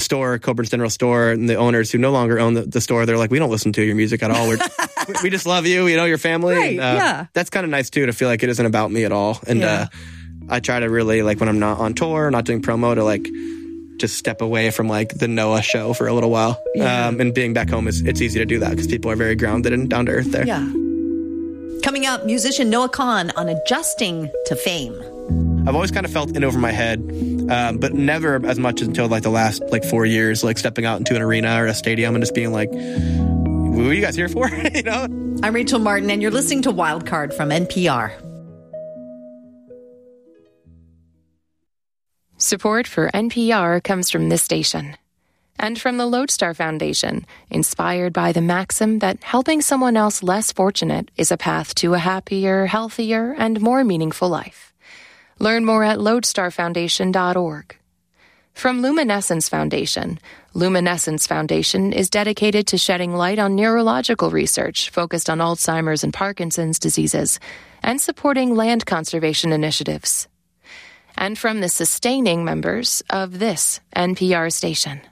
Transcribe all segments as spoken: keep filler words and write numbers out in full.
store, Coburn's General Store, and the owners who no longer own the, the store, they're like, we don't listen to your music at all. We're, we just love you, you know, your family. Right, and, uh, yeah. That's kind of nice, too, to feel like it isn't about me at all. And Yeah. uh, I try to really, like, when I'm not on tour, not doing promo, to, like, just step away from, like, the Noah show for a little while. Yeah. Um, and being back home, is it's easy to do that because people are very grounded and down to earth there. Yeah. Coming up, musician Noah Kahan on adjusting to fame. I've always kind of felt in over my head, um, but never as much until like the last like four years, like stepping out into an arena or a stadium and just being like, what are you guys here for? You know? I'm Rachel Martin, and you're listening to Wildcard from N P R. Support for N P R comes from this station and from the Lodestar Foundation, inspired by the maxim that helping someone else less fortunate is a path to a happier, healthier, and more meaningful life. Learn more at lodestar foundation dot org. From Luminescence Foundation, Luminescence Foundation is dedicated to shedding light on neurological research focused on Alzheimer's and Parkinson's diseases and supporting land conservation initiatives. And from the sustaining members of this N P R station.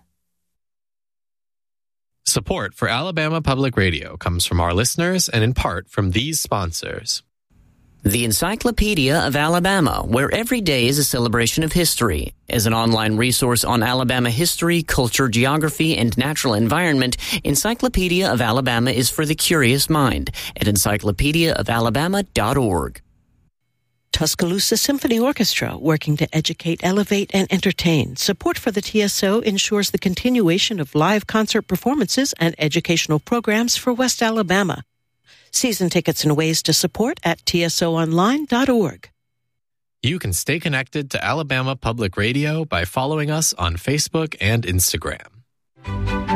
Support for Alabama Public Radio comes from our listeners and in part from these sponsors. The Encyclopedia of Alabama, where every day is a celebration of history. As an online resource on Alabama history, culture, geography, and natural environment, Encyclopedia of Alabama is for the curious mind at encyclopedia of alabama dot org. Tuscaloosa Symphony Orchestra, working to educate, elevate, and entertain. Support for the T S O ensures the continuation of live concert performances and educational programs for West Alabama. Season tickets and ways to support at T S O online dot org. You can stay connected to Alabama Public Radio by following us on Facebook and Instagram.